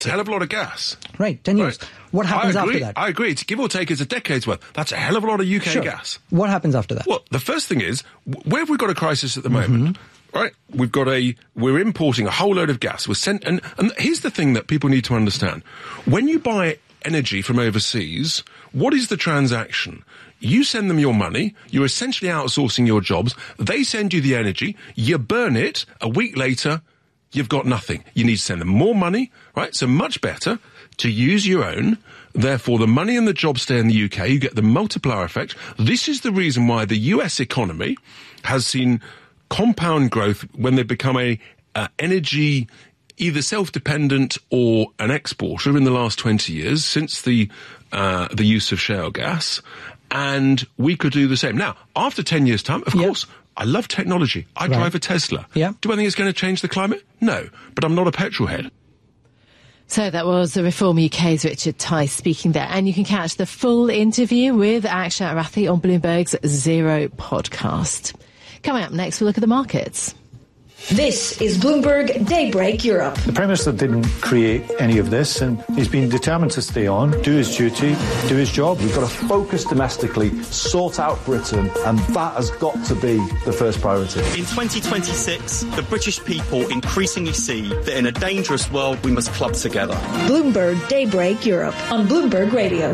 It's a hell of a lot of gas. Right, 10 years. Right. What happens after that? I agree. It's give or take, it's a decade's worth. That's a hell of a lot of UK gas. What happens after that? Well, the first thing is, where have we got a crisis at the moment? Right? We're importing a whole load of gas. And here's the thing that people need to understand. When you buy energy from overseas, what is the transaction? You send them your money, you're essentially outsourcing your jobs, they send you the energy, you burn it, a week later, you've got nothing. You need to send them more money, right? So much better to use your own. Therefore, the money and the jobs stay in the UK. You get the multiplier effect. This is the reason why the US economy has seen compound growth when they become a energy either self-dependent or an exporter in the last 20 years since the use of shale gas. And we could do the same. Now, after 10 years' time, of course, I love technology. I drive a Tesla. Yeah. Do I think it's going to change the climate? No. But I'm not a petrol head. So that was the Reform UK's Richard Tice speaking there. And you can catch the full interview with Akshat Rathi on Bloomberg's Zero podcast. Coming up next, we'll look at the markets. This is Bloomberg Daybreak Europe. The Prime Minister didn't create any of this, and he's been determined to stay on, do his duty, do his job. We've got to focus domestically, sort out Britain, and that has got to be the first priority. In 2026, the British people increasingly see that in a dangerous world, we must club together. Bloomberg Daybreak Europe on Bloomberg Radio.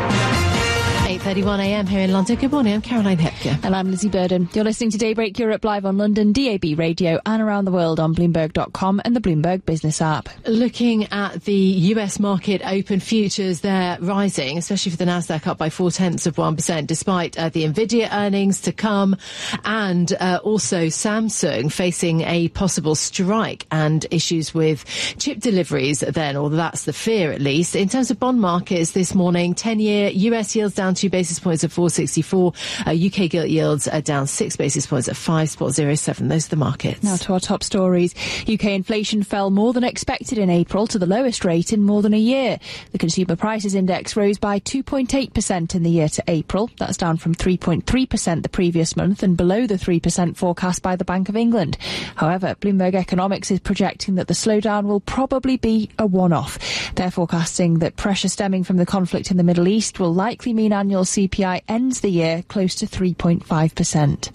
8:31am here in London. Good morning, I'm Caroline Hepker. And I'm Lizzie Burden. You're listening to Daybreak Europe live on London, DAB Radio and around the world on Bloomberg.com and the Bloomberg Business app. Looking at the US market open futures, they're rising, especially for the Nasdaq, up by 0.4%, despite the Nvidia earnings to come, and also Samsung facing a possible strike and issues with chip deliveries then, or that's the fear at least. In terms of bond markets this morning, 10-year US yields down 2 basis points at 4.64. UK gilt yields are down 6 basis points at 5.07. Those are the markets. Now to our top stories. UK inflation fell more than expected in April to the lowest rate in more than a year. The Consumer Prices Index rose by 2.8% in the year to April. That's down from 3.3% the previous month and below the 3% forecast by the Bank of England. However, Bloomberg Economics is projecting that the slowdown will probably be a one-off. They're forecasting that pressure stemming from the conflict in the Middle East will likely mean annual CPI ends the year close to 3.5%.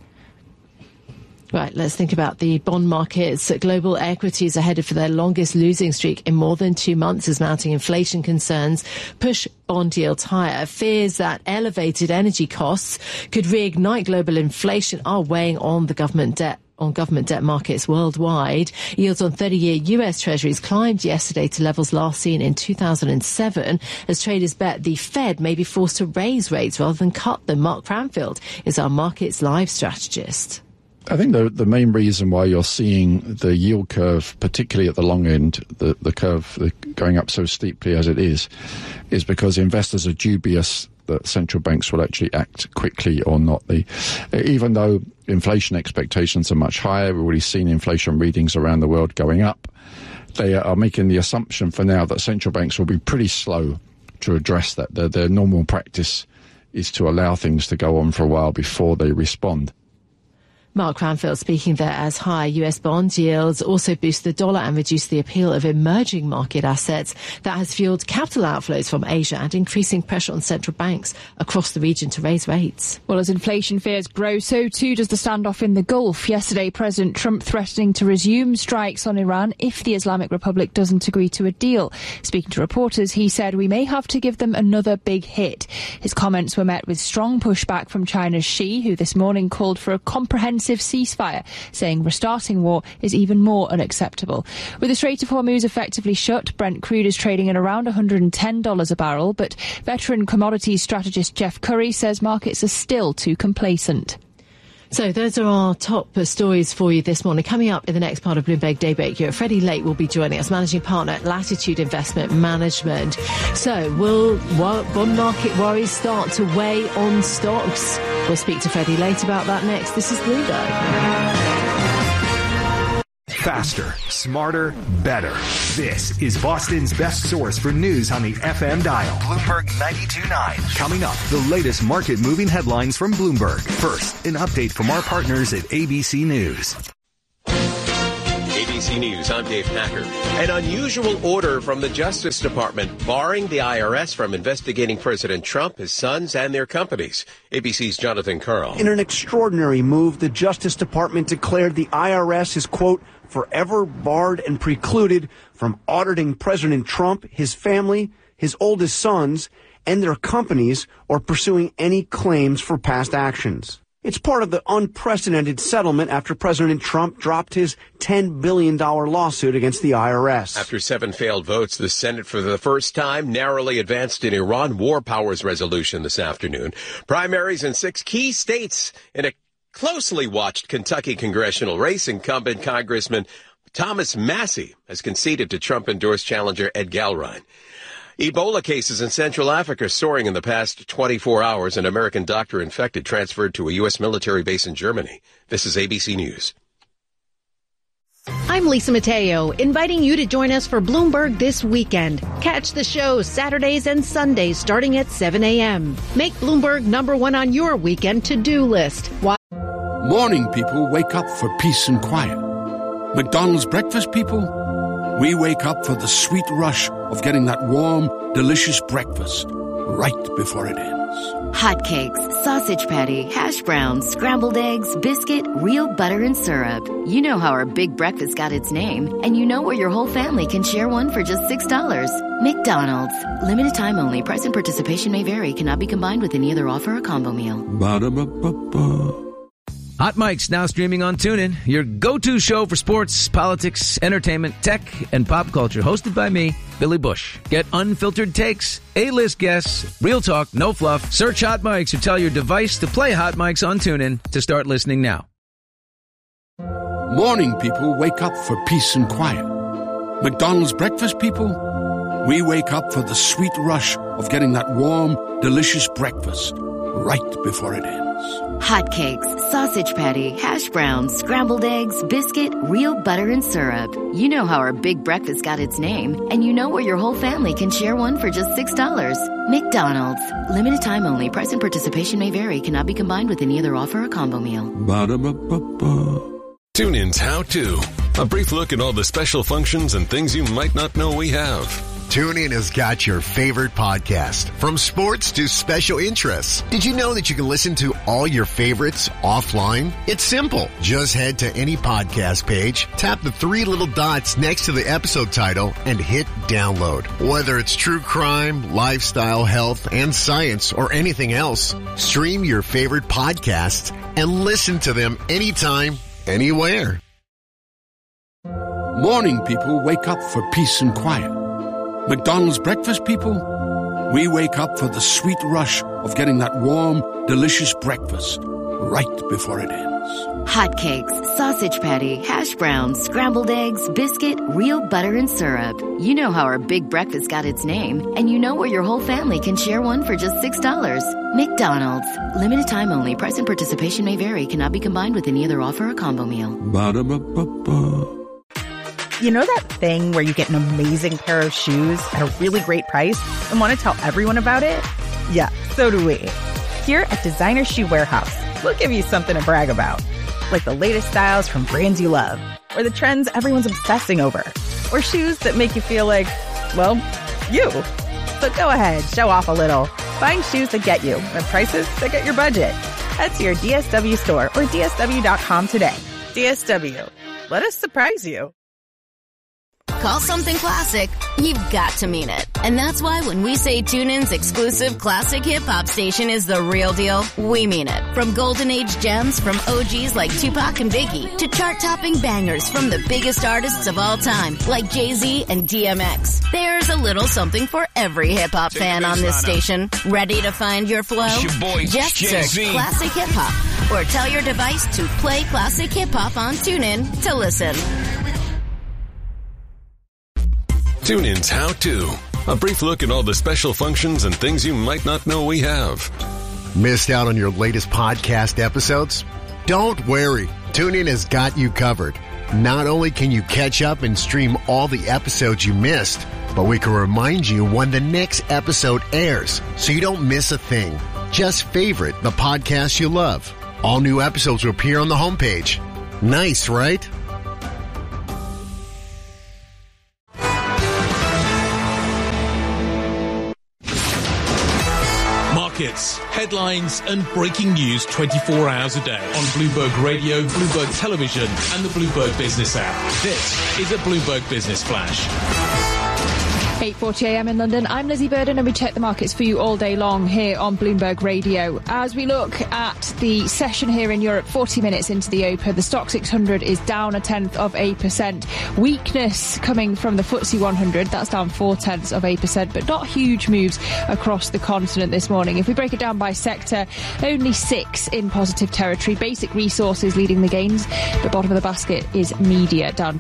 Right, let's think about the bond markets. Global equities are headed for their longest losing streak in more than 2 months as mounting inflation concerns push bond yields higher. Fears that elevated energy costs could reignite global inflation are weighing on the government debt markets worldwide. Yields on 30-year US Treasuries climbed yesterday to levels last seen in 2007 as traders bet the Fed may be forced to raise rates rather than cut them. Mark Cranfield is our Markets Live strategist. I think the main reason why you're seeing the yield curve, particularly at the long end, the curve going up so steeply as it is because investors are dubious that central banks will actually act quickly or not. Even though inflation expectations are much higher, we've already seen inflation readings around the world going up, they are making the assumption for now that central banks will be pretty slow to address that. Their normal practice is to allow things to go on for a while before they respond. Mark Cranfield speaking there as high US bond yields also boost the dollar and reduce the appeal of emerging market assets. That has fueled capital outflows from Asia and increasing pressure on central banks across the region to raise rates. Well, as inflation fears grow, so too does the standoff in the Gulf. Yesterday, President Trump threatening to resume strikes on Iran if the Islamic Republic doesn't agree to a deal. Speaking to reporters, he said we may have to give them another big hit. His comments were met with strong pushback from China's Xi, who this morning called for a comprehensive ceasefire, saying restarting war is even more unacceptable. With the Strait of Hormuz effectively shut, Brent crude is trading at around $110 a barrel, but veteran commodities strategist Jeff Curry says markets are still too complacent. So those are our top stories for you this morning. Coming up in the next part of Bloomberg Daybreak here, Freddie Lake will be joining us, managing partner at Latitude Investment Management. So will bond market worries start to weigh on stocks? We'll speak to Freddie Lake about that next. This is Bloomberg. Faster, smarter, better. This is Boston's best source for news on the FM dial. Bloomberg 92.9. Coming up, the latest market-moving headlines from Bloomberg. First, an update from our partners at ABC News. ABC ABC News, I'm Dave Packer. An unusual order from the Justice Department barring the IRS from investigating President Trump, his sons, and their companies. ABC's Jonathan Karl. In an extraordinary move, the Justice Department declared the IRS is, quote, forever barred and precluded from auditing President Trump, his family, his oldest sons, and their companies, or pursuing any claims for past actions. It's part of the unprecedented settlement after President Trump dropped his $10 billion lawsuit against the IRS. After 7 failed votes, the Senate for the first time narrowly advanced an Iran war powers resolution this afternoon. Primaries in 6 key states in a closely watched Kentucky congressional race. Incumbent Congressman Thomas Massie has conceded to Trump-endorsed challenger Ed Galrine. Ebola cases in Central Africa soaring in the past 24 hours. An American doctor infected transferred to a U.S. military base in Germany. This is ABC News. I'm Lisa Mateo, inviting you to join us for Bloomberg This Weekend. Catch the show Saturdays and Sundays starting at 7 a.m. Make Bloomberg #1 on your weekend to-do list. Morning people wake up for peace and quiet. McDonald's breakfast people, we wake up for the sweet rush of getting that warm, delicious breakfast right before it ends. Hotcakes, sausage patty, hash browns, scrambled eggs, biscuit, real butter and syrup. You know how our big breakfast got its name, and you know where your whole family can share one for just $6. McDonald's. Limited time only. Price and participation may vary. Cannot be combined with any other offer or combo meal. Ba-da-ba-ba-ba. Hot Mic's now streaming on TuneIn, your go-to show for sports, politics, entertainment, tech, and pop culture. Hosted by me, Billy Bush. Get unfiltered takes, A-list guests, real talk, no fluff. Search Hot Mic's or tell your device to play Hot Mic's on TuneIn to start listening now. Morning people wake up for peace and quiet. McDonald's breakfast people, we wake up for the sweet rush of getting that warm, delicious breakfast right before it ends. Hotcakes, sausage patty, hash browns, scrambled eggs, biscuit, real butter and syrup. You know how our big breakfast got its name, and you know where your whole family can share one for just $6. McDonald's. Limited time only. Price and participation may vary. Cannot be combined with any other offer or combo meal. Ba-da-ba-ba-ba. TuneIn's How To. A brief look at all the special functions and things you might not know we have. TuneIn has got your favorite podcast, from sports to special interests. Did you know that you can listen to all your favorites offline? It's simple. Just head to any podcast page, tap the 3 little dots next to the episode title, and hit download. Whether it's true crime, lifestyle, health, and science, or anything else, stream your favorite podcasts and listen to them anytime, anywhere. Morning people wake up for peace and quiet. McDonald's breakfast people, we wake up for the sweet rush of getting that warm, delicious breakfast right before it ends. Hotcakes, sausage patty, hash browns, scrambled eggs, biscuit, real butter and syrup. You know how our big breakfast got its name, and you know where your whole family can share one for just $6. McDonald's. Limited time only. Price and participation may vary. Cannot be combined with any other offer or combo meal. Ba-da-ba-ba-ba. You know that thing where you get an amazing pair of shoes at a really great price and want to tell everyone about it? Yeah, so do we. Here at Designer Shoe Warehouse, we'll give you something to brag about. Like the latest styles from brands you love, or the trends everyone's obsessing over, or shoes that make you feel like, well, you. So go ahead, show off a little. Find shoes that get you at prices that get your budget. Head to your DSW store or DSW.com today. DSW. Let us surprise you. Call something classic, you've got to mean it. And that's why when we say TuneIn's exclusive classic hip-hop station is the real deal, we mean it. From golden age gems from OGs like Tupac and Biggie to chart-topping bangers from the biggest artists of all time like Jay-Z and DMX. There's a little something for every hip-hop fan on this station. Ready to find your flow? It's your boy, just Jay-Z. search Classic Hip-Hop or tell your device to play Classic Hip-Hop on TuneIn to listen. TuneIn's How To. A brief look at all the special functions and things you might not know we have. Missed out on your latest podcast episodes? Don't worry. TuneIn has got you covered. Not only can you catch up and stream all the episodes you missed, but we can remind you when the next episode airs so you don't miss a thing. Just favorite the podcast you love. All new episodes will appear on the homepage. Nice, right? markets, headlines and breaking news 24 hours a day on Bloomberg Radio, Bloomberg Television and the Bloomberg Business app. This is a Bloomberg Business Flash. 8:40 a.m. in London. I'm Lizzie Burden and we check the markets for you all day long here on Bloomberg Radio. As we look at the session here in Europe, 40 minutes into the open, the Stock 600 is down 0.1%. Weakness coming from the FTSE 100, that's down 0.4%, but not huge moves across the continent this morning. If we break it down by sector, only 6 in positive territory. Basic resources leading the gains. The bottom of the basket is media, down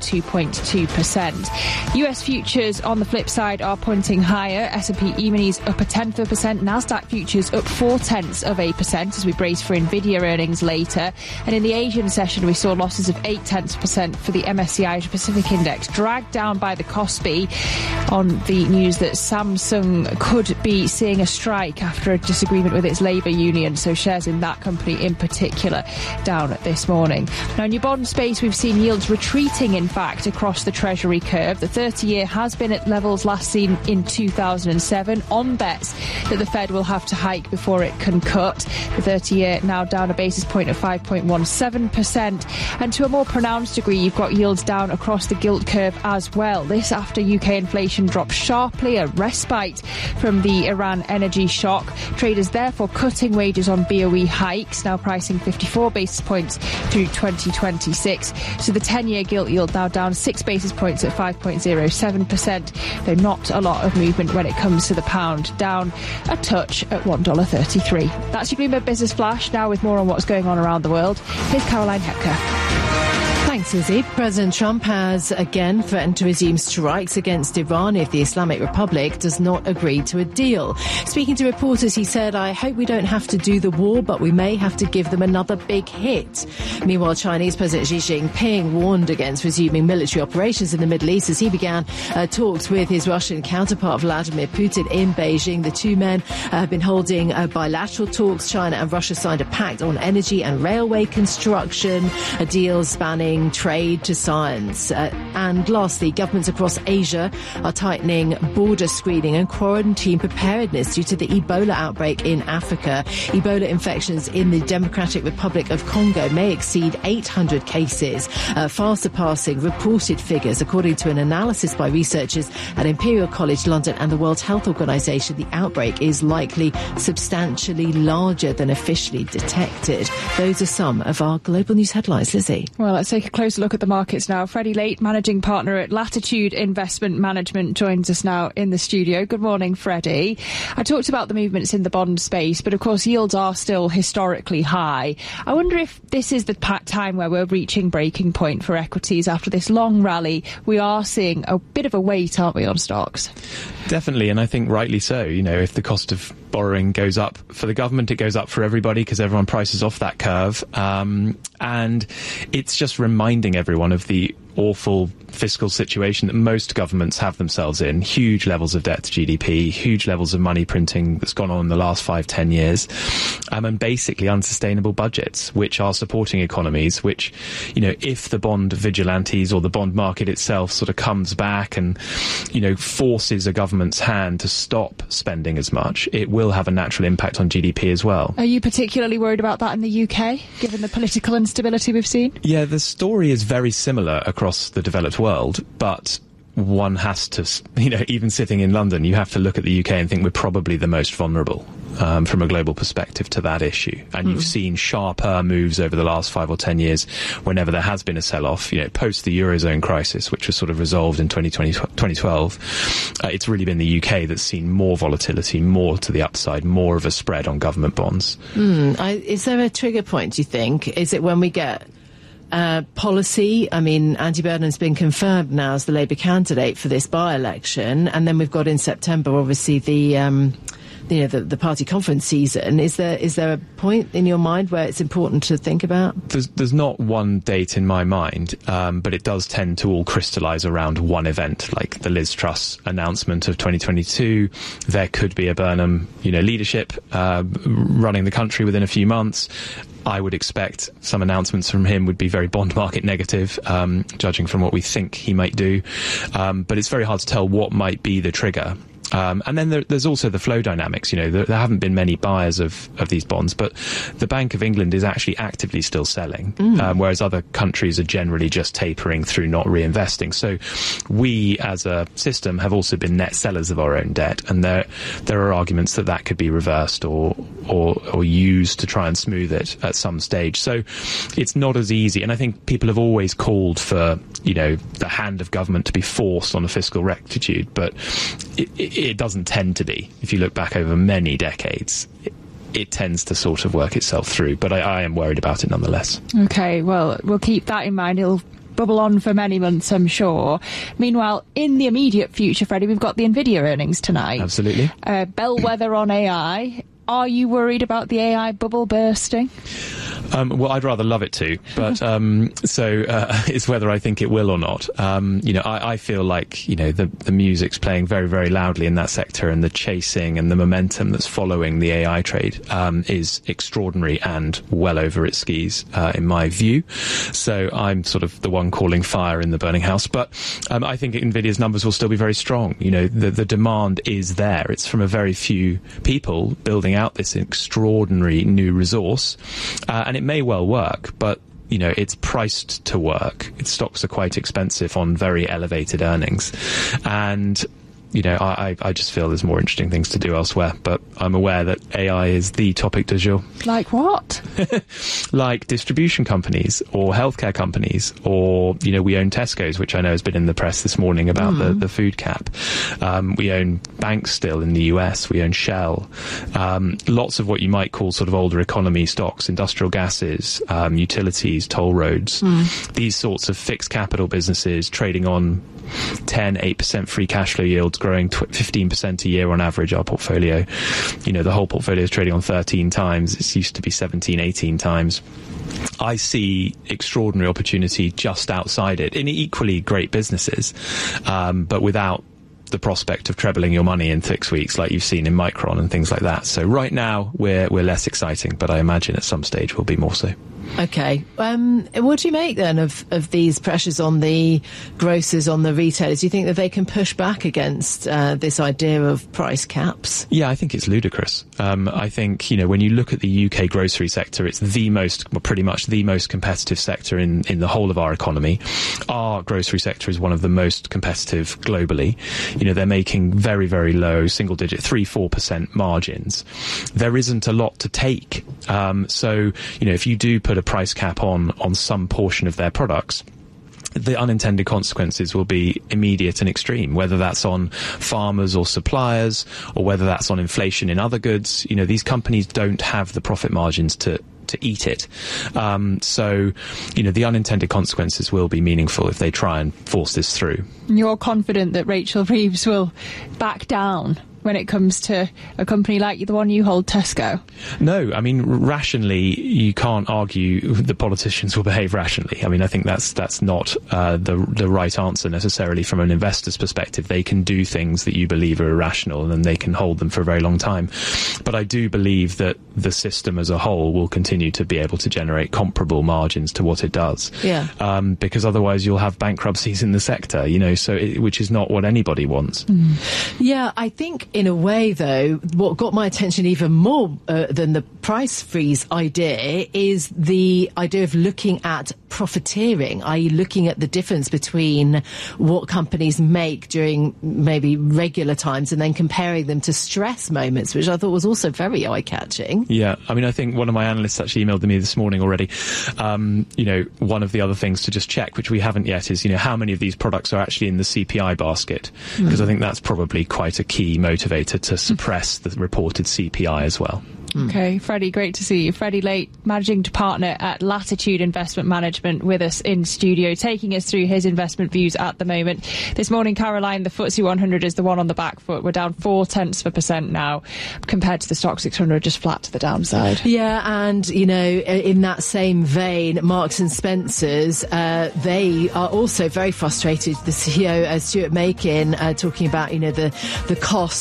2.2%. US futures on the flip side are pointing higher. S&P E-minis up 0.1%. Nasdaq futures up 0.4% as we brace for Nvidia earnings later. And in the Asian session, we saw losses of 0.8% for the MSCI Asia Pacific Index, dragged down by the Kospi on the news that Samsung could be seeing a strike after a disagreement with its labour union. So shares in that company in particular down this morning. Now in your bond space, we've seen yields retreating, in fact, across the Treasury curve. The 30-year has been at levels last seen in 2007 on bets that the Fed will have to hike before it can cut. The 30-year now down a basis point at 5.17%. And to a more pronounced degree, you've got yields down across the gilt curve as well. This after UK inflation dropped sharply, a respite from the Iran energy shock. Traders therefore cutting wages on BOE hikes, now pricing 54 basis points through 2026. So the 10-year gilt yield now down 6 basis points at 5.07%, though not a lot of movement when it comes to the pound, down a touch at $1.33. That's your Bloomberg Business Flash. Now with more on what's going on around the world, here's Caroline Hepker. Thanks, Izzy. President Trump has again threatened to resume strikes against Iran if the Islamic Republic does not agree to a deal. Speaking to reporters, he said, "I hope we don't have to do the war, but we may have to give them another big hit." Meanwhile, Chinese President Xi Jinping warned against resuming military operations in the Middle East as he began talks with his Russian counterpart Vladimir Putin in Beijing. The two men have been holding bilateral talks. China and Russia signed a pact on energy and railway construction, a deal spanning trade to science. And lastly, governments across Asia are tightening border screening and quarantine preparedness due to the Ebola outbreak in Africa. Ebola infections in the Democratic Republic of Congo may exceed 800 cases, far surpassing reported figures. According to an analysis by researchers at Imperial College London and the World Health Organization, the outbreak is likely substantially larger than officially detected. Those are some of our global news headlines. Lizzie. Well, let's take a closer look at the markets now. Freddie Late, managing partner at Latitude Investment Management, joins us now in the studio. Good morning, Freddie. I talked about the movements in the bond space, but of course yields are still historically high. I wonder if this is the time where we're reaching breaking point for equities after this long rally. We are seeing a bit of a weight, aren't we, on stocks? Definitely, and I think rightly so. You know, if the cost of borrowing goes up for the government, it goes up for everybody because everyone prices off that curve. And it's just reminding everyone of the awful fiscal situation that most governments have themselves in. Huge levels of debt to GDP, huge levels of money printing that's gone on in the last 5-10 years, and basically unsustainable budgets, which are supporting economies, which, you know, if the bond vigilantes or the bond market itself sort of comes back and, you know, forces a government's hand to stop spending as much, it will have a natural impact on GDP as well. Are you particularly worried about that in the UK, given the political instability we've seen? Yeah, the story is very similar across the developed world, but one has to, you know, even sitting in London, you have to look at the UK and think we're probably the most vulnerable from a global perspective to that issue. And you've seen sharper moves over the last 5 or 10 years whenever there has been a sell-off, you know, post the Eurozone crisis, which was sort of resolved in 2012. It's really been the UK that's seen more volatility, more to the upside, more of a spread on government bonds. Is there a trigger point, do you think? Is it when we get policy? I mean, Andy Burnham's been confirmed now as the Labour candidate for this by-election, and then we've got in September, obviously, the party conference season. Is there a point in your mind where it's important to think about? There's not one date in my mind, but it does tend to all crystallise around one event, like the Liz Truss announcement of 2022. There could be a Burnham, you know, leadership running the country within a few months. I would expect some announcements from him would be very bond market negative, judging from what we think he might do. But it's very hard to tell what might be the trigger. And then there's also the flow dynamics. There haven't been many buyers of these bonds, but the Bank of England is actually actively still selling, whereas other countries are generally just tapering through not reinvesting. So we, as a system, have also been net sellers of our own debt, and there are arguments that could be reversed or used to try and smooth it at some stage. So it's not as easy, and I think people have always called for the hand of government to be forced on a fiscal rectitude, but it doesn't tend to be. If you look back over many decades, it tends to sort of work itself through, but I am worried about it nonetheless. Okay, well, we'll keep that in mind. It'll bubble on for many months, I'm sure. Meanwhile, in the immediate future, Freddie, we've got the Nvidia earnings tonight. Absolutely. Bellwether on AI. Are you worried about the AI bubble bursting? Well, I'd rather love it to, but it's whether I think it will or not. I feel like the music's playing very, very loudly in that sector, and the chasing and the momentum that's following the AI trade is extraordinary and well over its skis, in my view. So I'm sort of the one calling fire in the burning house. But I think Nvidia's numbers will still be very strong. The demand is there. It's from a very few people building out this extraordinary new resource, and it may well work, but it's priced to work. Its stocks are quite expensive on very elevated earnings, and I just feel there's more interesting things to do elsewhere, but I'm aware that AI is the topic du jour. Like what? Like distribution companies or healthcare companies, or, we own Tesco's, which I know has been in the press this morning about the food cap. We own banks still in the US. We own Shell. Lots of what you might call sort of older economy stocks, industrial gases, utilities, toll roads. These sorts of fixed capital businesses trading on 8% free cash flow yields, growing 15% a year on average. Our portfolio, the whole portfolio is trading on 13 times. It used to be 17, 18 times. I see extraordinary opportunity just outside it in equally great businesses, but without the prospect of trebling your money in 6 weeks like you've seen in Micron and things like that. So right now we're less exciting, but I imagine at some stage we'll be more so. Okay. What do you make then of these pressures on the grocers, on the retailers? Do you think that they can push back against this idea of price caps? Yeah, I think it's ludicrous. I think, when you look at the UK grocery sector, it's pretty much the most competitive sector in the whole of our economy. Our grocery sector is one of the most competitive globally. They're making very, very low single-digit 3-4% margins. There isn't a lot to take. So, if you do put a price cap on some portion of their products, the unintended consequences will be immediate and extreme, whether that's on farmers or suppliers, or whether that's on inflation in other goods. These companies don't have the profit margins to eat it. So, the unintended consequences will be meaningful if they try and force this through. You're confident that Rachel Reeves will back down when it comes to a company like the one you hold, Tesco? No, I mean, rationally, you can't argue the politicians will behave rationally. I mean, I think that's not the right answer necessarily from an investor's perspective. They can do things that you believe are irrational, and then they can hold them for a very long time. But I do believe that the system as a whole will continue to be able to generate comparable margins to what it does. Yeah. Because otherwise you'll have bankruptcies in the sector, which is not what anybody wants. Yeah, I think in a way, though, what got my attention even more than the price freeze idea is the idea of looking at profiteering, i.e. looking at the difference between what companies make during maybe regular times and then comparing them to stress moments, which I thought was also very eye-catching. Yeah, I mean, I think one of my analysts actually emailed me this morning already. One of the other things to just check, which we haven't yet, is, how many of these products are actually in the CPI basket, because I think that's probably quite a key motivator to suppress the reported CPI as well. Okay, Freddie, great to see you. Freddie Late, Managing Partner at Latitude Investment Management, with us in studio, taking us through his investment views at the moment. This morning, Caroline, the FTSE 100 is the one on the back foot. We're down 0.4% now, compared to the Stock 600, just flat to the downside. Yeah, and, in that same vein, Marks and Spencer's, they are also very frustrated. The CEO, Stuart Makin, talking about, the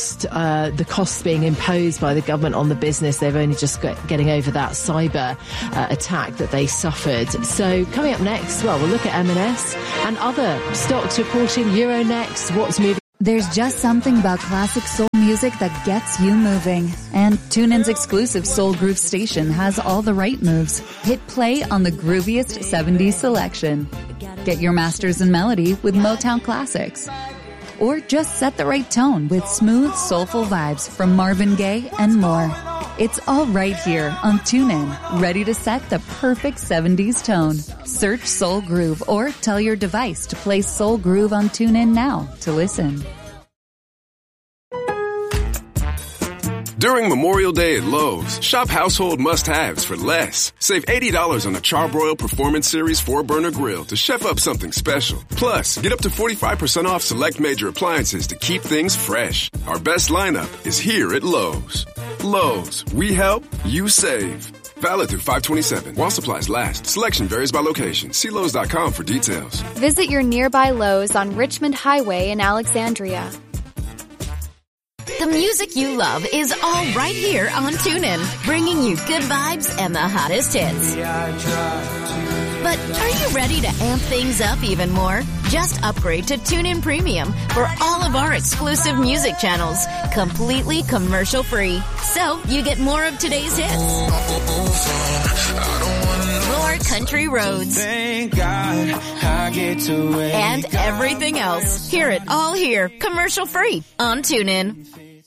costs being imposed by the government on the business. They've only just getting over that cyber attack that they suffered. So coming up next, we'll look at M&S and other stocks reporting. Euronext, what's moving. There's just something about classic soul music that gets you moving. And TuneIn's exclusive Soul Groove station has all the right moves. Hit play on the grooviest 70s selection. Get your masters in melody with Motown classics. Or just set the right tone with smooth, soulful vibes from Marvin Gaye and more. It's all right here on TuneIn, ready to set the perfect 70s tone. Search Soul Groove or tell your device to play Soul Groove on TuneIn now to listen. During Memorial Day at Lowe's, shop household must-haves for less. Save $80 on a Charbroil Performance Series 4-burner grill to chef up something special. Plus, get up to 45% off select major appliances to keep things fresh. Our best lineup is here at Lowe's. Lowe's, we help, you save. Valid through 5/27 while supplies last. Selection varies by location. See Lowe's.com for details. Visit your nearby Lowe's on Richmond Highway in Alexandria. The music you love is all right here on TuneIn, bringing you good vibes and the hottest hits. But are you ready to amp things up even more? Just upgrade to TuneIn Premium for all of our exclusive music channels, completely commercial free. So you get more of today's hits, more country roads, and everything else. Hear it all here, commercial free on TuneIn.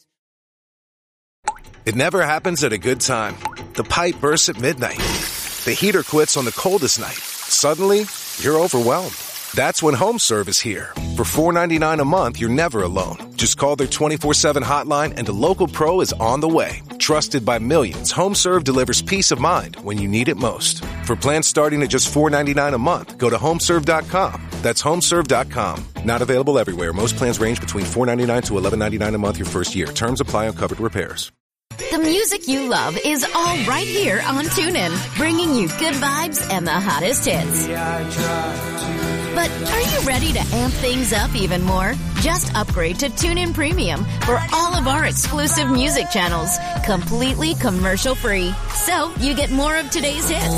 It never happens at a good time. The pipe bursts at midnight. The heater quits on the coldest night. Suddenly, you're overwhelmed. That's when HomeServe is here. For $4.99 a month, you're never alone. Just call their 24/7 hotline and a local pro is on the way. Trusted by millions, HomeServe delivers peace of mind when you need it most. For plans starting at just $4.99 a month, go to HomeServe.com. That's HomeServe.com. Not available everywhere. Most plans range between $4.99 to $11.99 a month your first year. Terms apply on covered repairs. The music you love is all right here on TuneIn, bringing you good vibes and the hottest hits. But are you ready to amp things up even more? Just upgrade to TuneIn Premium for all of our exclusive music channels, completely commercial free. So you get more of today's hits,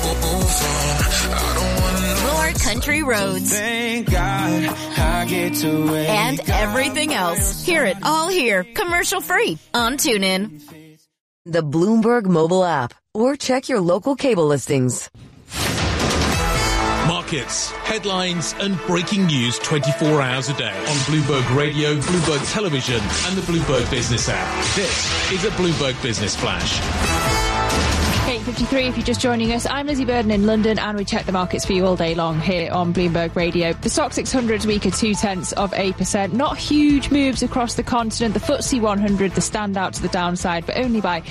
more country roads, and everything else. Hear it all here, commercial free on TuneIn. The Bloomberg mobile app, or check your local cable listings. Markets, headlines and breaking news 24 hours a day on Bloomberg Radio, Bloomberg Television and the Bloomberg Business app. This is a Bloomberg Business Flash. 8:53 if you're just joining us. I'm Lizzie Burden in London and we check the markets for you all day long here on Bloomberg Radio. The Stoxx 600 is weaker 0.2%. Not huge moves across the continent. The FTSE 100, the standout to the downside, but only by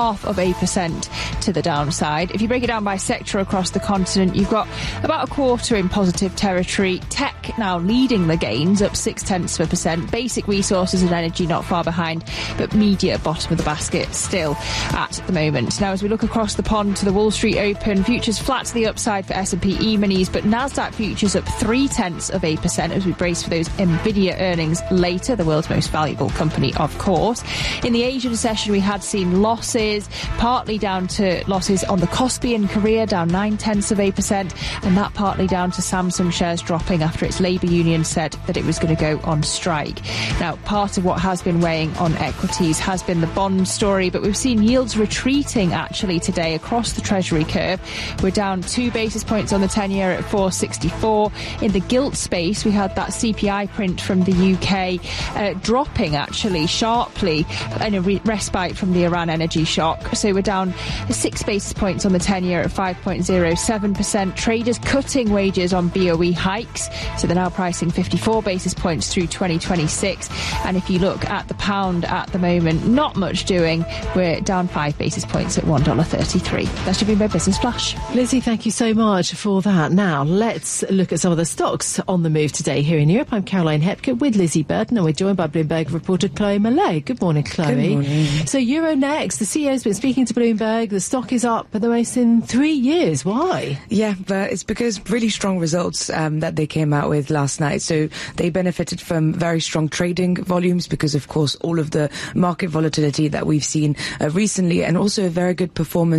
0.5% to the downside. If you break it down by sector across the continent, you've got about a quarter in positive territory. Tech now leading the gains, up 0.6%. Basic resources and energy not far behind, but media bottom of the basket still at the moment. Now, as we look across the pond to the Wall Street Open, futures flat to the upside for S&P E-minis, but Nasdaq futures up 0.3% as we brace for those Nvidia earnings later, the world's most valuable company, of course. In the Asian session, we had seen losses, partly down to losses on the Kospi in Korea, down 0.9%, and that partly down to Samsung shares dropping after its labour union said that it was going to go on strike. Now, part of what has been weighing on equities has been the bond story, but we've seen yields retreating actually today across the Treasury curve. We're down 2 basis points on the 10-year at 4.64. In the gilt space, we had that CPI print from the UK dropping actually sharply in a respite from the Iran energy shock. So we're down 6 basis points on the 10-year at 5.07%. Traders cutting wages on BOE hikes, so they're now pricing 54 basis points through 2026. And if you look at the pound at the moment, not much doing. We're down 5 basis points at $1.33. That's your Bloomberg Business Flash. Lizzie, thank you so much for that. Now, let's look at some of the stocks on the move today here in Europe. I'm Caroline Hepker with Lizzie Burden, and we're joined by Bloomberg reporter Chloe Millay. Good morning, Chloe. Good morning. So Euronext, the CEO's been speaking to Bloomberg. The stock is up the most in 3 years. Why? Yeah, but it's because really strong results that they came out with last night. So they benefited from very strong trading volumes because, of course, all of the market volatility that we've seen recently, and also a very good performance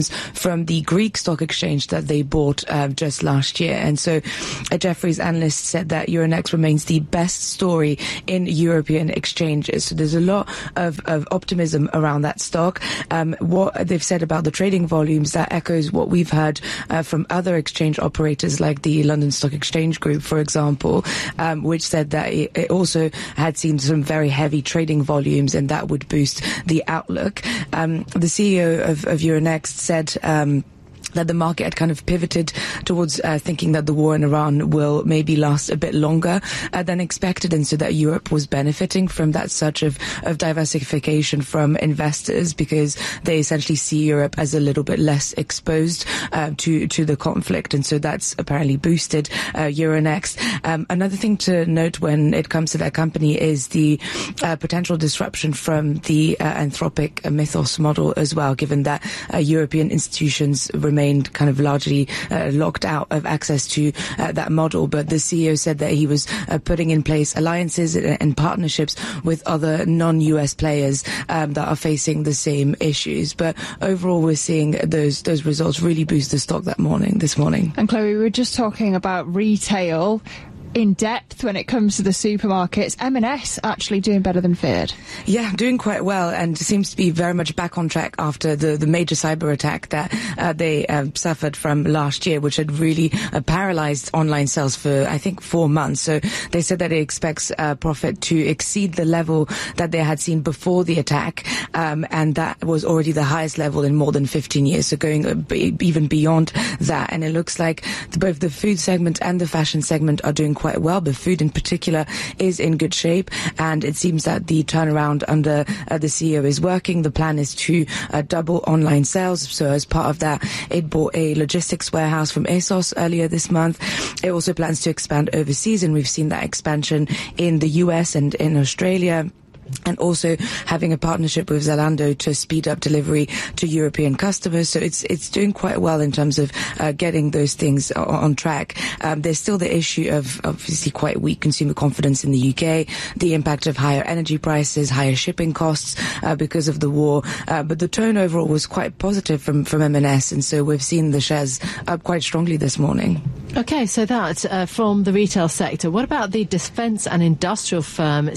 comes from the Greek stock exchange that they bought just last year. And so a Jefferies analyst said that Euronext remains the best story in European exchanges. So there's a lot of optimism around that stock. What they've said about the trading volumes, that echoes what we've heard from other exchange operators like the London Stock Exchange Group, for example, which said that it also had seen some very heavy trading volumes, and that would boost the outlook. The CEO of Euronext said that the market had kind of pivoted towards thinking that the war in Iran will maybe last a bit longer than expected, and so that Europe was benefiting from that surge of diversification from investors, because they essentially see Europe as a little bit less exposed to the conflict, and so that's apparently boosted Euronext. Another thing to note when it comes to that company is the potential disruption from the Anthropic Mythos model as well, given that European institutions remained kind of largely locked out of access to that model. But the CEO said that he was putting in place alliances and partnerships with other non-US players that are facing the same issues. But overall, we're seeing those results really boost the stock this morning. And Chloe, we were just talking about retail in depth when it comes to the supermarkets. M&S actually doing better than feared. Yeah, doing quite well, and seems to be very much back on track after the major cyber attack that they suffered from last year, which had really paralyzed online sales for, I think, 4 months. So they said that it expects profit to exceed the level that they had seen before the attack, and that was already the highest level in more than 15 years, so going even beyond that. And it looks like both the food segment and the fashion segment are doing quite well. The food in particular is in good shape, and it seems that the turnaround under the CEO is working. The plan is to double online sales. So as part of that, it bought a logistics warehouse from ASOS earlier this month. It also plans to expand overseas, and we've seen that expansion in the US and in Australia, and also having a partnership with Zalando to speed up delivery to European customers. So it's doing quite well in terms of getting those things on track. There's still the issue of obviously quite weak consumer confidence in the UK, the impact of higher energy prices, higher shipping costs because of the war. But the tone overall was quite positive from M&S, and so we've seen the shares up quite strongly this morning. Okay, so that from the retail sector. What about the defence and industrial firm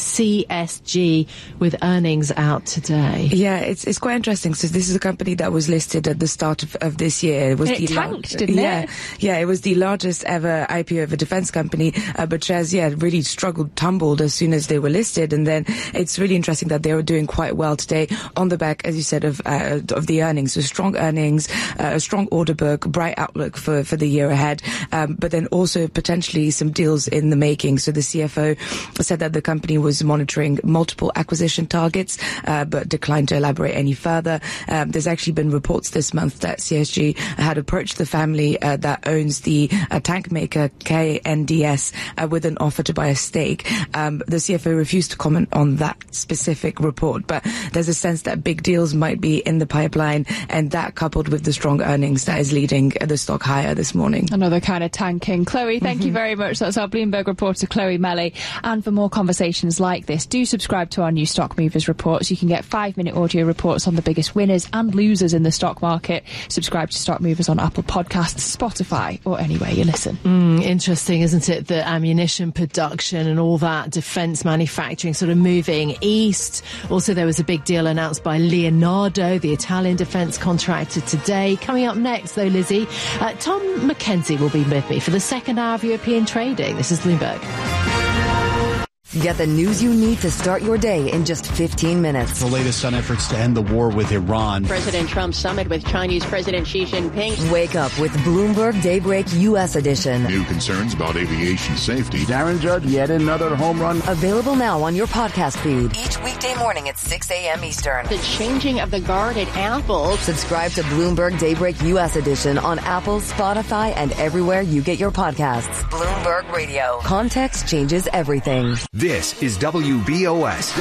CSG with earnings out today? Yeah, it's quite interesting. So this is a company that was listed at the start of this year. It tanked, didn't it? Yeah, it was the largest ever IPO of a defence company, but shares, really tumbled as soon as they were listed. And then it's really interesting that they were doing quite well today on the back, as you said, of the earnings. So strong earnings, a strong order book, bright outlook for the year ahead, but then also potentially some deals in the making. So the CFO said that the company was monitoring multiple acquisition targets, but declined to elaborate any further. There's actually been reports this month that CSG had approached the family that owns the tank maker KNDS with an offer to buy a stake. The CFO refused to comment on that specific report, but there's a sense that big deals might be in the pipeline, and that coupled with the strong earnings that is leading the stock higher this morning. Another kind of tanking. Chloe, thank you very much. That's our Bloomberg reporter, Chloe Melly. And for more conversations like this, do subscribe to our new Stock Movers reports. You can get 5-minute audio reports on the biggest winners and losers in the stock market. Subscribe to Stock Movers on Apple Podcasts, Spotify, or anywhere you listen. Interesting, isn't it? The ammunition production and all that defence manufacturing sort of moving east. Also, there was a big deal announced by Leonardo, the Italian defence contractor, today. Coming up next, though, Lizzie, Tom McKenzie will be with me for the second hour of European trading. This is Bloomberg. Get the news you need to start your day in just 15 minutes. The latest on efforts to end the war with Iran. President Trump's summit with Chinese President Xi Jinping. Wake up with Bloomberg Daybreak U.S. edition. New concerns about aviation safety. Darren Judge, yet another home run. Available now on your podcast feed. Each weekday morning at 6 a.m. Eastern. The changing of the guard at Apple. Subscribe to Bloomberg Daybreak U.S. edition on Apple, Spotify, and everywhere you get your podcasts. Bloomberg Radio. Context changes everything. This is WBOS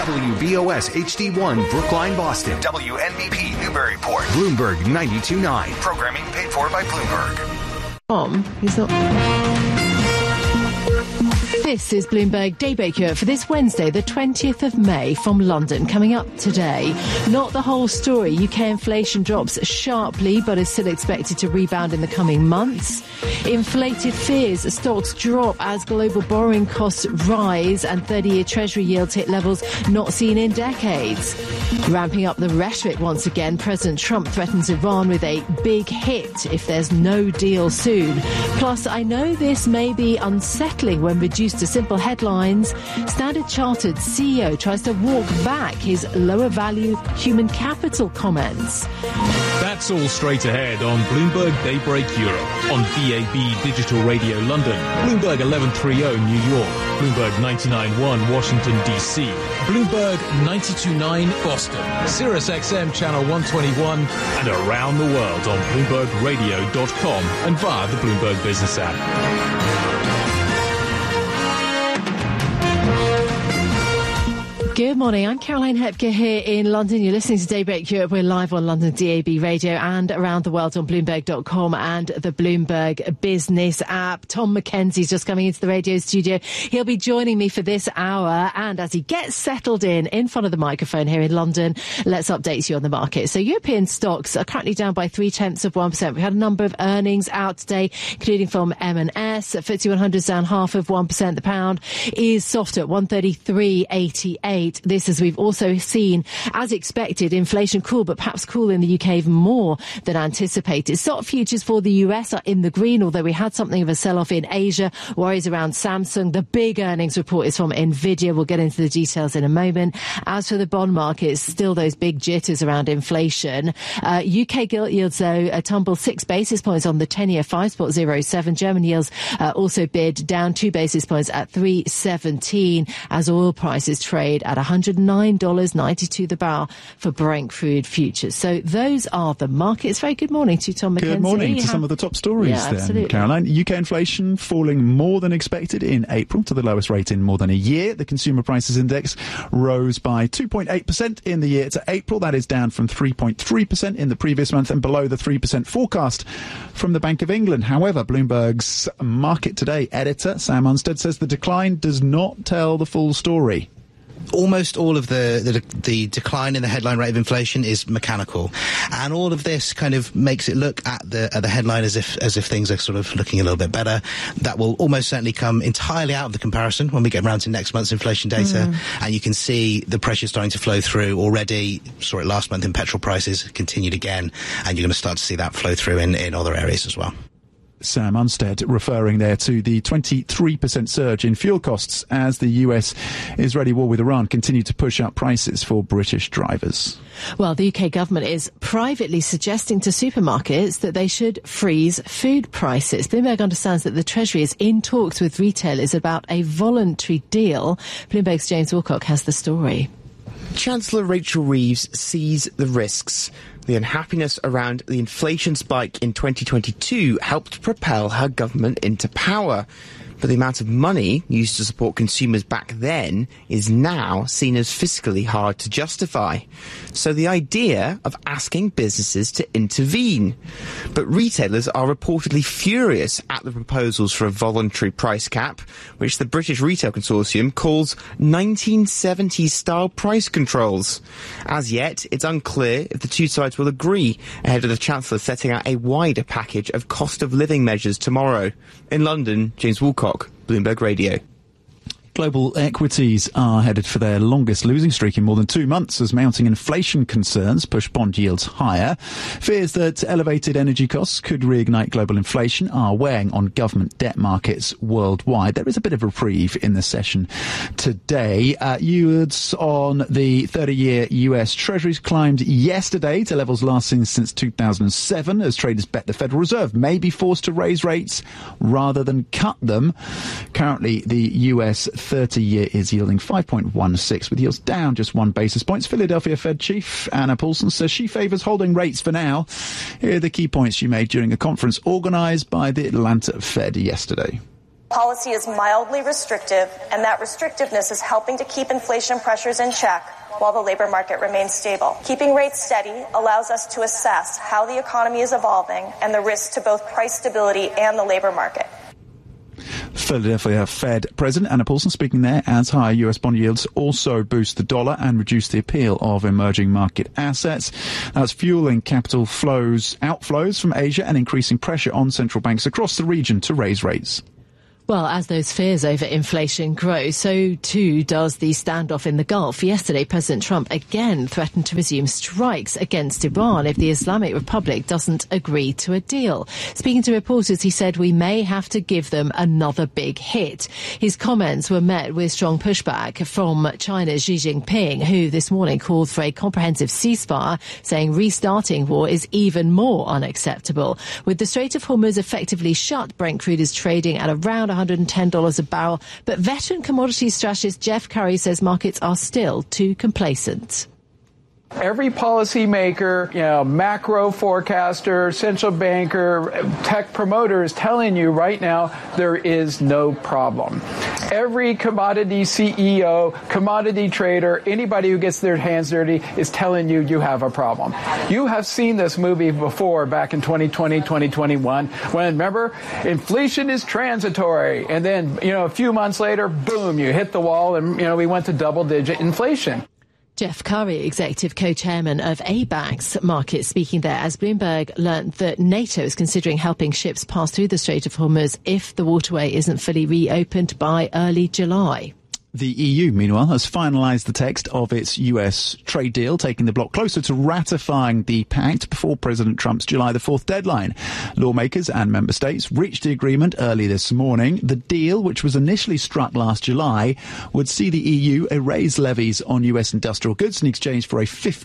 HD1 Brookline, Boston. WNBP Newburyport. Bloomberg 92.9. Programming paid for by Bloomberg. He's not... This is Bloomberg Daybreak Europe for this Wednesday, the 20th of May from London. Coming up today, not the whole story. UK inflation drops sharply, but is still expected to rebound in the coming months. Inflated fears, stocks drop as global borrowing costs rise and 30-year Treasury yields hit levels not seen in decades. Ramping up the rhetoric once again, President Trump threatens Iran with a big hit if there's no deal soon. Plus, I know this may be unsettling when reduced to simple headlines. Standard Chartered CEO tries to walk back his lower value human capital comments. That's all straight ahead on Bloomberg Daybreak Europe, on DAB Digital Radio London, Bloomberg 1130 New York, Bloomberg 99.1 Washington DC, Bloomberg 92.9 Boston, Sirius XM Channel 121, and around the world on BloombergRadio.com and via the Bloomberg Business app. Good morning. I'm Caroline Hepker here in London. You're listening to Daybreak Europe. We're live on London DAB Radio and around the world on Bloomberg.com and the Bloomberg Business app. Tom Mackenzie's just coming into the radio studio. He'll be joining me for this hour. And as he gets settled in front of the microphone here in London, let's update you on the market. So European stocks are currently down by 0.3%. We had a number of earnings out today, including from M&S. FTSE 100's down 0.5%. The pound is softer at 133.88. This, as we've also seen, as expected, inflation cool, but perhaps cool in the UK even more than anticipated. Stock futures for the US are in the green, although we had something of a sell-off in Asia. Worries around Samsung. The big earnings report is from Nvidia. We'll get into the details in a moment. As for the bond markets, still those big jitters around inflation. UK gilt yields, though, tumble 6 basis points on the 10-year 5.07. German yields also bid down 2 basis points at 3.17 as oil prices trade at $109.92 the barrel for Brent crude futures. So those are the markets. Very good morning to you, Tom Mackenzie. Good morning to some of the top stories then, Caroline. UK inflation falling more than expected in April to the lowest rate in more than a year. The Consumer Prices Index rose by 2.8% in the year to April. That is down from 3.3% in the previous month and below the 3% forecast from the Bank of England. However, Bloomberg's Market Today editor, Sam Unstead, says the decline does not tell the full story. Almost all of the decline in the headline rate of inflation is mechanical, and all of this kind of makes it look at the headline as if things are sort of looking a little bit better. That will almost certainly come entirely out of the comparison when we get around to next month's inflation data, and you can see the pressure starting to flow through already. Saw it last month in petrol prices, continued again, and you're going to start to see that flow through in other areas as well. Sam Unstead referring there to the 23% surge in fuel costs as the US-Israeli war with Iran continued to push up prices for British drivers. Well, the UK government is privately suggesting to supermarkets that they should freeze food prices. Bloomberg understands that the Treasury is in talks with retailers about a voluntary deal. Bloomberg's James Wilcock has the story. Chancellor Rachel Reeves sees the risks. The unhappiness around the inflation spike in 2022 helped propel her government into power. But the amount of money used to support consumers back then is now seen as fiscally hard to justify. So the idea of asking businesses to intervene. But retailers are reportedly furious at the proposals for a voluntary price cap, which the British Retail Consortium calls 1970s-style price controls. As yet, it's unclear if the two sides will agree ahead of the Chancellor setting out a wider package of cost of living measures tomorrow. In London, James Woolcock, Bloomberg Radio. Global equities are headed for their longest losing streak in more than 2 months as mounting inflation concerns push bond yields higher. Fears that elevated energy costs could reignite global inflation are weighing on government debt markets worldwide. There is a bit of reprieve in the session today. Yields on the 30-year US Treasuries climbed yesterday to levels last seen since 2007 as traders bet the Federal Reserve may be forced to raise rates rather than cut them. Currently, the US 30-year is yielding 5.16, with yields down just 1 basis point. Philadelphia Fed Chief Anna Paulson says she favours holding rates for now. Here are the key points she made during a conference organised by the Atlanta Fed yesterday. Policy is mildly restrictive, and that restrictiveness is helping to keep inflation pressures in check while the labor market remains stable. Keeping rates steady allows us to assess how the economy is evolving and the risks to both price stability and the labor market. Philadelphia Fed President Anna Paulson speaking there as higher US bond yields also boost the dollar and reduce the appeal of emerging market assets. That's fueling capital outflows from Asia and increasing pressure on central banks across the region to raise rates. Well, as those fears over inflation grow, so too does the standoff in the Gulf. Yesterday, President Trump again threatened to resume strikes against Iran if the Islamic Republic doesn't agree to a deal. Speaking to reporters, he said we may have to give them another big hit. His comments were met with strong pushback from China's Xi Jinping, who this morning called for a comprehensive ceasefire, saying restarting war is even more unacceptable. With the Strait of Hormuz effectively shut, Brent crude is trading at around $110 a barrel, but veteran commodities strategist Jeff Curry says markets are still too complacent. Every policymaker, macro forecaster, central banker, tech promoter is telling you right now there is no problem. Every commodity CEO, commodity trader, anybody who gets their hands dirty is telling you you have a problem. You have seen this movie before back in 2020, 2021, when, remember, inflation is transitory. And then, a few months later, boom, you hit the wall and, we went to double-digit inflation. Jeff Curry, executive co-chairman of ABAX Markets, speaking there as Bloomberg learnt that NATO is considering helping ships pass through the Strait of Hormuz if the waterway isn't fully reopened by early July. The EU, meanwhile, has finalised the text of its US trade deal, taking the bloc closer to ratifying the pact before President Trump's July the 4th deadline. Lawmakers and member states reached the agreement early this morning. The deal, which was initially struck last July, would see the EU erase levies on US industrial goods in exchange for a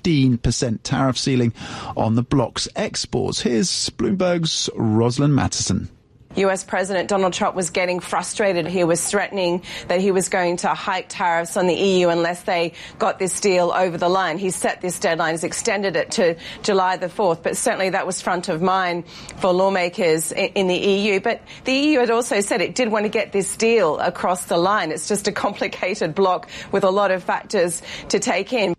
15% tariff ceiling on the bloc's exports. Here's Bloomberg's Rosalind Mattison. US President Donald Trump was getting frustrated. He was threatening that he was going to hike tariffs on the EU unless they got this deal over the line. He set this deadline, he's extended it to July the 4th, but certainly that was front of mind for lawmakers in the EU. But the EU had also said it did want to get this deal across the line. It's just a complicated bloc with a lot of factors to take in.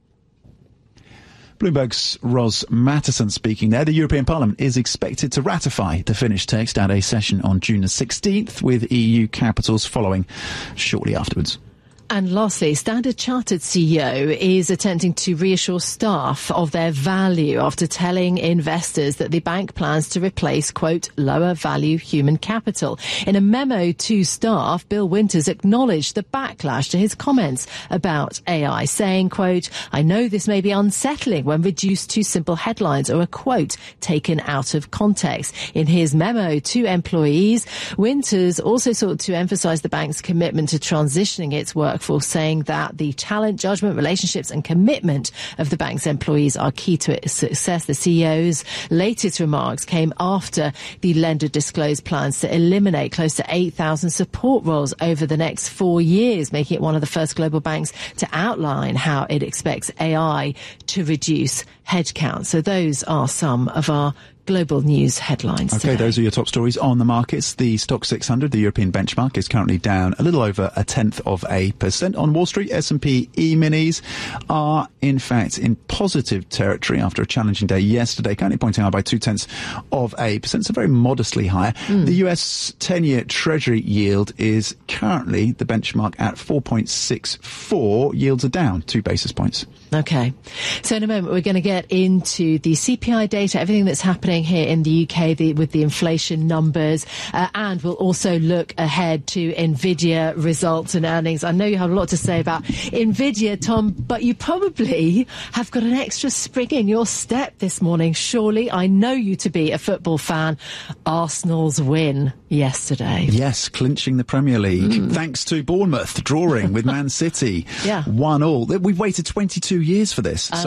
Bloomberg's Ros Mattison speaking there. The European Parliament is expected to ratify the finished text at a session on June the 16th, with EU capitals following shortly afterwards. And lastly, Standard Chartered CEO is attempting to reassure staff of their value after telling investors that the bank plans to replace, quote, lower value human capital. In a memo to staff, Bill Winters acknowledged the backlash to his comments about AI, saying, quote, I know this may be unsettling when reduced to simple headlines or a quote taken out of context. In his memo to employees, Winters also sought to emphasize the bank's commitment to transitioning its workforce, saying that the talent, judgment, relationships and commitment of the bank's employees are key to its success. The CEO's latest remarks came after the lender disclosed plans to eliminate close to 8,000 support roles over the next 4 years, making it one of the first global banks to outline how it expects AI to reduce headcount. So those are some of our global news headlines. Okay, those are your top stories on the markets. The Stoxx 600, the European benchmark, is currently down a little over 0.1%. On Wall Street, S&P E-minis are, in fact, in positive territory after a challenging day yesterday, currently pointing out by 0.2%, so very modestly higher. The US 10-year Treasury yield is currently the benchmark at 4.64. Yields are down 2 basis points. Okay. So in a moment, we're going to get into the CPI data, everything that's happening here in the UK with the inflation numbers, and we'll also look ahead to NVIDIA results and earnings. I know you have a lot to say about NVIDIA, Tom, but you probably have got an extra spring in your step this morning. Surely, I know you to be a football fan. Arsenal's win yesterday. Yes, clinching the Premier League. Thanks to Bournemouth drawing with Man City. Yeah. 1-1. We've waited 22 years for this. So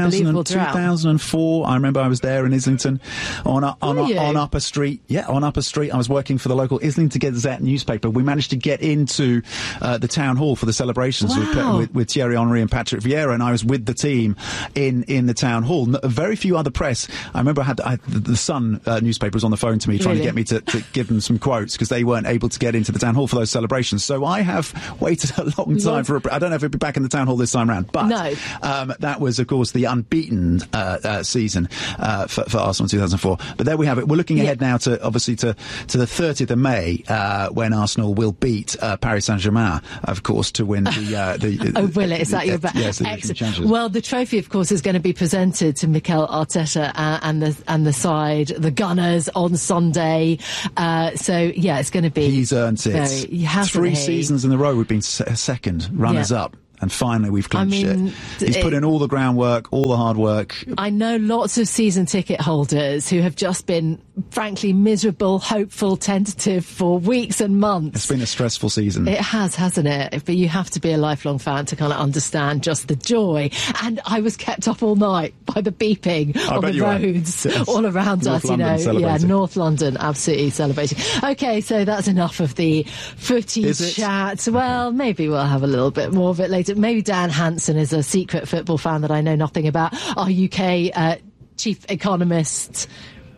2004, I remember I was there in Islington on Upper Street. Yeah, on Upper Street. I was working for the local Islington Gazette newspaper. We managed to get into the town hall for the celebrations with Thierry Henry and Patrick Vieira, and I was with the team in the town hall. Very few other press. I remember the Sun newspaper was on the phone to me trying to get me to give them some quotes because they weren't able to get into the town hall for those celebrations. So I have waited a long time I don't know if it'll be back in the town hall this time round, but that was, of course, the unbeaten season for Arsenal in 2004. But there we have it. We're looking ahead now to, obviously, to the 30th of May, when Arsenal will beat Paris Saint-Germain, of course, to win the oh, will it? Is that your bet? Yes, excellent. Well, the trophy, of course, is going to be presented to Mikel Arteta and the side, the Gunners, on Sunday. So, yeah, it's going to be... He's earned it. Three seasons in a row we've been second, runners-up. And finally, we've clinched it. He's put in all the groundwork, all the hard work. I know lots of season ticket holders who have just been, frankly, miserable, hopeful, tentative for weeks and months. It's been a stressful season. It has, hasn't it? But you have to be a lifelong fan to kind of understand just the joy. And I was kept up all night by the beeping on the roads all around us, North London, absolutely celebrating. Okay, so that's enough of the footy chat. Well, maybe we'll have a little bit more of it later. Maybe Dan Hansen is a secret football fan that I know nothing about. Our UK chief economist.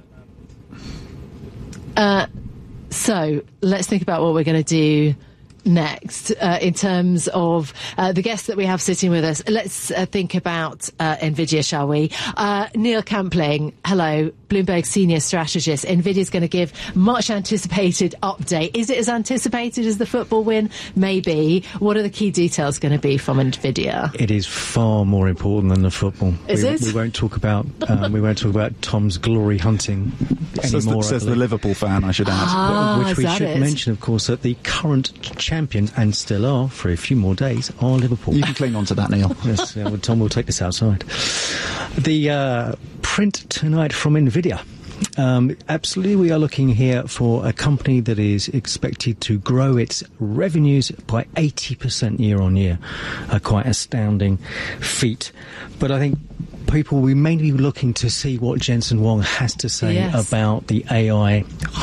So let's think about what we're going to do next in terms of the guests that we have sitting with us. Let's think about NVIDIA, shall we? Neil Campling, hello, Bloomberg senior strategist. NVIDIA's going to give much anticipated update. Is it as anticipated as the football win? Maybe. What are the key details going to be from NVIDIA? It is far more important than the football. Is it? We won't talk about Tom's glory hunting anymore. Says the Liverpool fan, I should add. Which we should mention, of course, that the current champions, and still are for a few more days, are Liverpool. You can cling on to that, Neil. Yes, Tom will take this outside. The print tonight from NVIDIA. Absolutely, we are looking here for a company that is expected to grow its revenues by 80% year on year. A quite astounding feat. But I think people, we may be looking to see what Jensen Huang has to say about the AI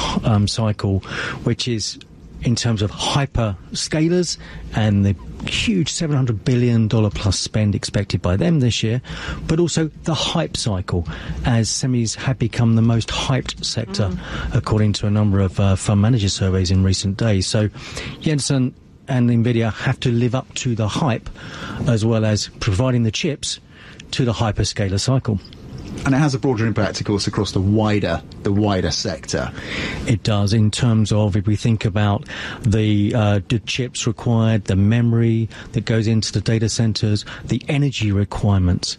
cycle, which is in terms of hyperscalers and the huge $700 billion plus spend expected by them this year, but also the hype cycle, as semis have become the most hyped sector, according to a number of fund manager surveys in recent days. So Jensen and NVIDIA have to live up to the hype, as well as providing the chips to the hyperscaler cycle. And it has a broader impact, of course, across the wider sector. It does, in terms of, if we think about the chips required, the memory that goes into the data centers, the energy requirements.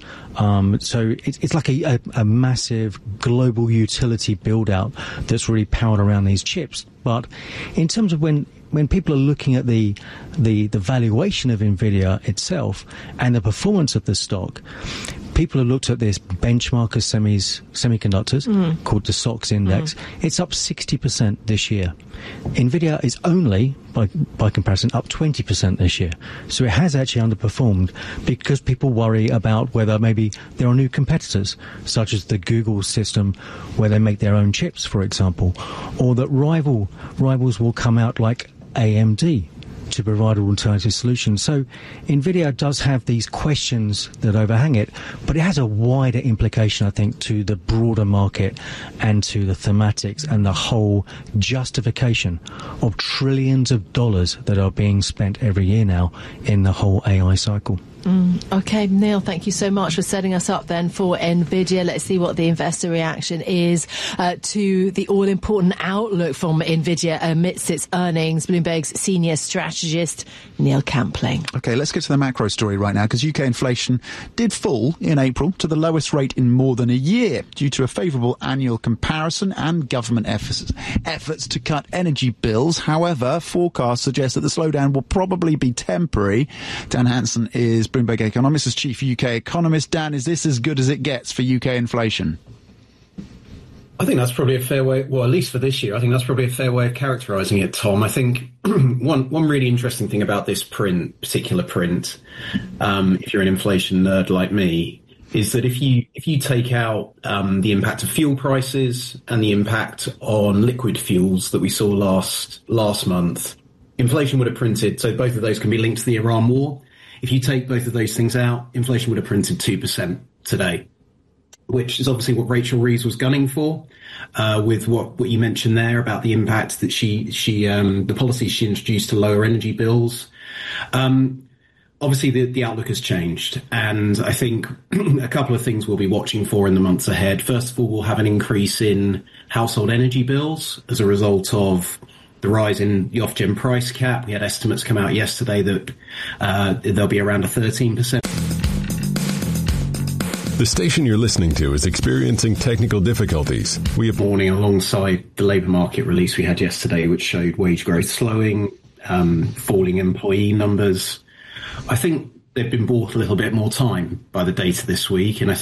So it's like a massive global utility build-out that's really powered around these chips. But in terms of when people are looking at the valuation of NVIDIA itself and the performance of the stock, people have looked at this benchmark of semiconductors called the SOX index. It's up 60% this year. NVIDIA is only, by comparison, up 20% this year. So it has actually underperformed because people worry about whether maybe there are new competitors, such as the Google system, where they make their own chips, for example, or that rivals will come out like AMD to provide alternative solutions. So NVIDIA does have these questions that overhang it, but it has a wider implication, I think, to the broader market and to the thematics and the whole justification of trillions of dollars that are being spent every year now in the whole AI cycle. Okay, Neil, thank you so much for setting us up then for NVIDIA. Let's see what the investor reaction is to the all-important outlook from NVIDIA amidst its earnings. Bloomberg's senior strategist, Neil Campling. Okay, let's get to the macro story right now, because UK inflation did fall in April to the lowest rate in more than a year due to a favourable annual comparison and government efforts to cut energy bills. However, forecasts suggest that the slowdown will probably be temporary. Dan Hansen is Bloomberg Economics' chief UK economist. Dan, is this as good as it gets for UK inflation? I think that's probably a fair way, well, at least for this year, I think that's probably a fair way of characterising it, Tom. I think one really interesting thing about this particular print, if you're an inflation nerd like me, is that if you take out the impact of fuel prices and the impact on liquid fuels that we saw last month, inflation would have printed, so both of those can be linked to the Iran war. If you take both of those things out, inflation would have printed 2% today, which is obviously what Rachel Reeves was gunning for, with what you mentioned there about the impact that the policies she introduced to lower energy bills. obviously the outlook has changed, and I think a couple of things we'll be watching for in the months ahead. First of all, we'll have an increase in household energy bills as a result of the rise in the Ofgem price cap. We had estimates come out yesterday that there'll be around a 13%. The station you're listening to is experiencing technical difficulties. We have warning alongside the labour market release we had yesterday, which showed wage growth slowing, falling employee numbers. I think they've been bought a little bit more time by the data this week, and I think